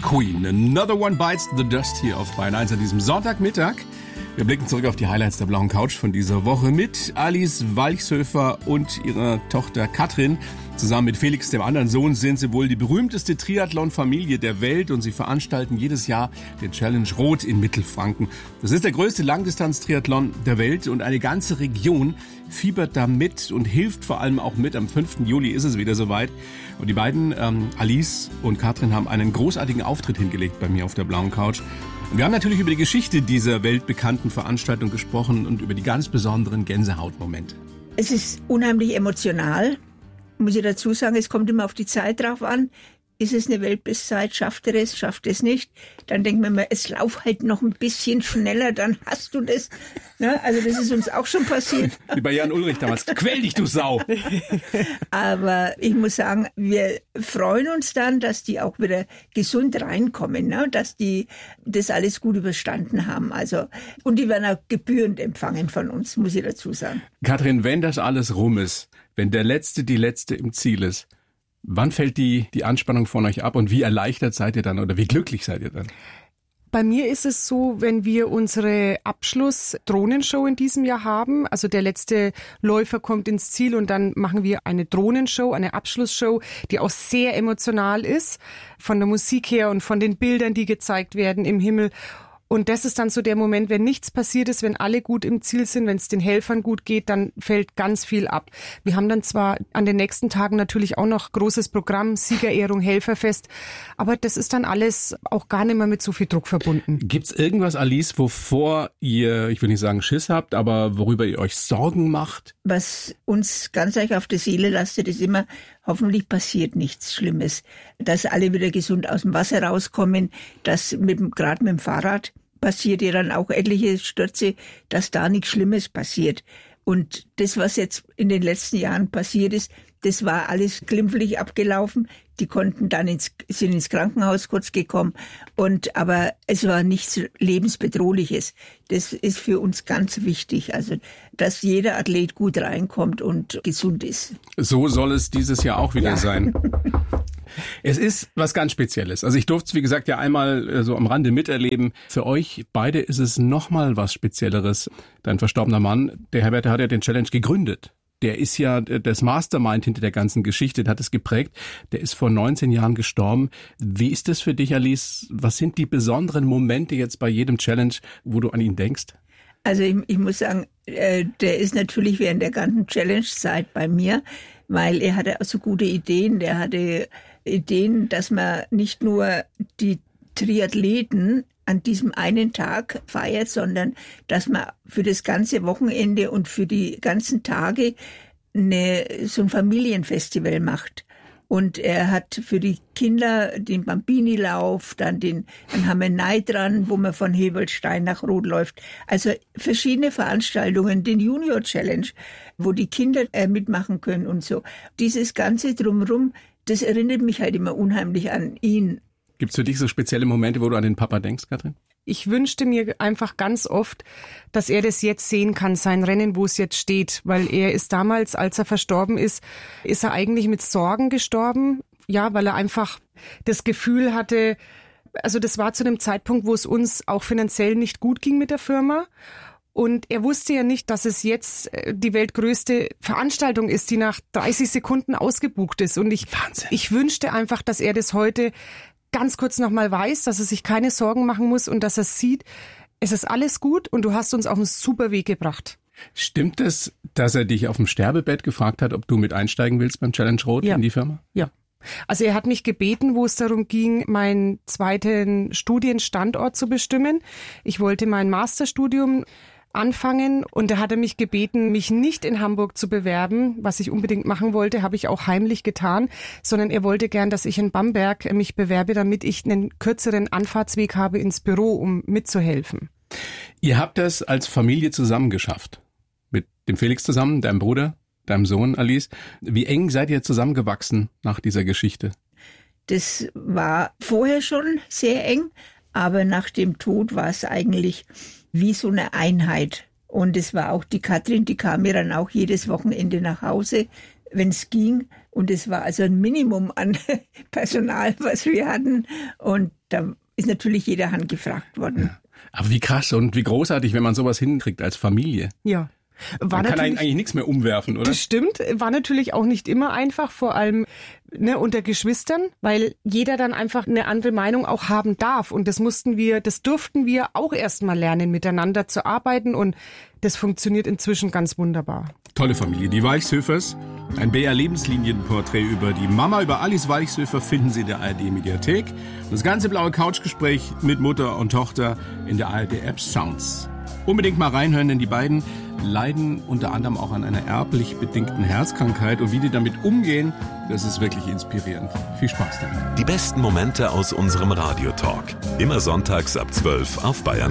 Queen. Another One Bites the Dust hier auf Bayern 1 an diesem Sonntagmittag. Wir blicken zurück auf die Highlights der blauen Couch von dieser Woche mit Alice Walchshöfer und ihrer Tochter Katrin. Zusammen mit Felix, dem anderen Sohn, sind sie wohl die berühmteste Triathlon-Familie der Welt und sie veranstalten jedes Jahr den Challenge Rot in Mittelfranken. Das ist der größte Langdistanz-Triathlon der Welt und eine ganze Region fiebert da mit und hilft vor allem auch mit. Am 5. Juli ist es wieder soweit. Und die beiden, Alice und Katrin, haben einen großartigen Auftritt hingelegt bei mir auf der blauen Couch. Und wir haben natürlich über die Geschichte dieser weltbekannten Veranstaltung gesprochen und über die ganz besonderen Gänsehautmomente. Es ist unheimlich emotional, muss ich dazu sagen. Es kommt immer auf die Zeit drauf an. Ist es eine Weltbestzeit? Schafft er es? Schafft es nicht? Dann denkt man mal, es lauf halt noch ein bisschen schneller, dann hast du das. Ne? Also das ist uns auch schon passiert. Wie bei Jan Ulrich damals. Quäl dich, du Sau! Aber ich muss sagen, wir freuen uns dann, dass die auch wieder gesund reinkommen, ne? Dass die das alles gut überstanden haben. Also, und die werden auch gebührend empfangen von uns, muss ich dazu sagen. Katrin, wenn das alles rum ist, wenn der Letzte, die Letzte im Ziel ist, wann fällt die Anspannung von euch ab und wie erleichtert seid ihr dann oder wie glücklich seid ihr dann? Bei mir ist es so, wenn wir unsere Abschluss-Drohnenshow in diesem Jahr haben, also der letzte Läufer kommt ins Ziel und dann machen wir eine Drohnenshow, eine Abschlussshow, die auch sehr emotional ist, von der Musik her und von den Bildern, die gezeigt werden im Himmel. Und das ist dann so der Moment, wenn nichts passiert ist, wenn alle gut im Ziel sind, wenn es den Helfern gut geht, dann fällt ganz viel ab. Wir haben dann zwar an den nächsten Tagen natürlich auch noch großes Programm, Siegerehrung, Helferfest, aber das ist dann alles auch gar nicht mehr mit so viel Druck verbunden. Gibt's irgendwas, Alice, wovor ihr, ich will nicht sagen Schiss habt, aber worüber ihr euch Sorgen macht? Was uns ganz euch auf der Seele lastet, ist immer, hoffentlich passiert nichts Schlimmes. Dass alle wieder gesund aus dem Wasser rauskommen, dass gerade mit dem Fahrrad passiert ja dann auch etliche Stürze, dass da nichts Schlimmes passiert. Und das, was jetzt in den letzten Jahren passiert ist, das war alles glimpflich abgelaufen. Die konnten dann sind ins Krankenhaus kurz gekommen. Aber es war nichts Lebensbedrohliches. Das ist für uns ganz wichtig. Also, dass jeder Athlet gut reinkommt und gesund ist. So soll es dieses Jahr auch wieder sein. Es ist was ganz Spezielles. Also ich durfte es, wie gesagt, ja einmal so am Rande miterleben. Für euch beide ist es nochmal was Spezielleres. Dein verstorbener Mann, der Herr Werther, hat ja den Challenge gegründet. Der ist ja das Mastermind hinter der ganzen Geschichte, der hat es geprägt. Der ist vor 19 Jahren gestorben. Wie ist das für dich, Alice? Was sind die besonderen Momente jetzt bei jedem Challenge, wo du an ihn denkst? Also ich muss sagen, der ist natürlich während der ganzen Challenge-Zeit bei mir, weil er hatte so gute Ideen. Der hatte Ideen, dass man nicht nur die Triathleten an diesem einen Tag feiert, sondern dass man für das ganze Wochenende und für die ganzen Tage so ein Familienfestival macht. Und er hat für die Kinder den Bambini-Lauf, dann haben wir Neid dran, wo man von Hebelstein nach Rot läuft. Also verschiedene Veranstaltungen, den Junior Challenge, wo die Kinder mitmachen können und so. Dieses Ganze drumherum, das erinnert mich halt immer unheimlich an ihn. Gibt's für dich so spezielle Momente, wo du an den Papa denkst, Katrin? Ich wünschte mir einfach ganz oft, dass er das jetzt sehen kann, sein Rennen, wo es jetzt steht. Weil er ist damals, als er verstorben ist er eigentlich mit Sorgen gestorben. Ja, weil er einfach das Gefühl hatte, also das war zu dem Zeitpunkt, wo es uns auch finanziell nicht gut ging mit der Firma. Und er wusste ja nicht, dass es jetzt die weltgrößte Veranstaltung ist, die nach 30 Sekunden ausgebucht ist. Und ich wünschte einfach, dass er das heute ganz kurz nochmal weiß, dass er sich keine Sorgen machen muss und dass er sieht, es ist alles gut und du hast uns auf einen super Weg gebracht. Stimmt es, dass er dich auf dem Sterbebett gefragt hat, ob du mit einsteigen willst beim Challenge Rot in die Firma? Ja. Also er hat mich gebeten, wo es darum ging, meinen zweiten Studienstandort zu bestimmen. Ich wollte mein Masterstudium anfangen und da hat er mich gebeten, mich nicht in Hamburg zu bewerben, was ich unbedingt machen wollte, habe ich auch heimlich getan, sondern er wollte gern, dass ich in Bamberg mich bewerbe, damit ich einen kürzeren Anfahrtsweg habe ins Büro, um mitzuhelfen. Ihr habt das als Familie zusammen geschafft, mit dem Felix zusammen, deinem Bruder, deinem Sohn Alice. Wie eng seid ihr zusammengewachsen nach dieser Geschichte? Das war vorher schon sehr eng, aber nach dem Tod war es eigentlich wie so eine Einheit. Und es war auch die Katrin, die kam mir dann auch jedes Wochenende nach Hause wenn es ging. Und es war also ein Minimum an Personal, was wir hatten. Und da ist natürlich jeder Hand gefragt worden. Ja. Aber wie krass und wie großartig, wenn man sowas hinkriegt als Familie. Ja. Man kann eigentlich nichts mehr umwerfen, oder? Das stimmt. War natürlich auch nicht immer einfach, vor allem unter Geschwistern, weil jeder dann einfach eine andere Meinung auch haben darf. Und das durften wir auch erst mal lernen, miteinander zu arbeiten. Und das funktioniert inzwischen ganz wunderbar. Tolle Familie, die Walchshöfers. Ein BR-Lebenslinienporträt über die Mama, über Alice Walchshöfer finden Sie in der ARD-Mediathek. Das ganze blaue Couchgespräch mit Mutter und Tochter in der ARD-App Sounds. Unbedingt mal reinhören, denn die beiden leiden unter anderem auch an einer erblich bedingten Herzkrankheit. Und wie die damit umgehen, das ist wirklich inspirierend. Viel Spaß damit. Die besten Momente aus unserem Radiotalk. Immer sonntags ab 12 auf Bayern